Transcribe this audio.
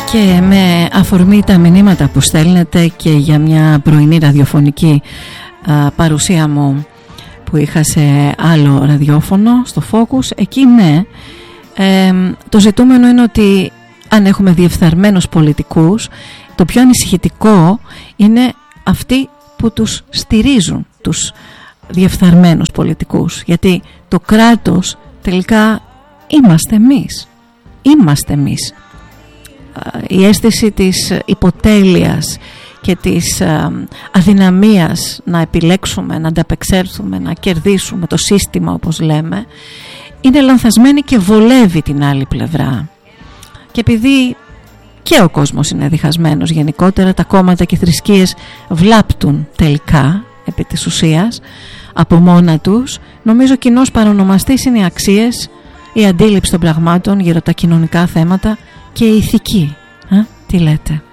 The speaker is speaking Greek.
Και με αφορμή τα μηνύματα που στέλνετε και για μια πρωινή ραδιοφωνική παρουσία μου που είχα σε άλλο ραδιόφωνο, στο Focus, εκεί ναι, το ζητούμενο είναι ότι αν έχουμε διεφθαρμένους πολιτικούς, το πιο ανησυχητικό είναι αυτοί που τους στηρίζουν, τους διεφθαρμένους πολιτικούς, γιατί το κράτος τελικά είμαστε εμείς. Η αίσθηση της υποτέλειας και της αδυναμίας να επιλέξουμε, να ανταπεξέλθουμε, να κερδίσουμε το σύστημα, όπως λέμε, είναι λανθασμένη και βολεύει την άλλη πλευρά. Και επειδή και ο κόσμος είναι διχασμένος γενικότερα, τα κόμματα και οι θρησκείες βλάπτουν τελικά επί της ουσίας από μόνα τους, νομίζω κοινός παρονομαστής είναι οι αξίες, η αντίληψη των πραγμάτων γύρω από τα κοινωνικά θέματα και η ηθική. Τι λέτε?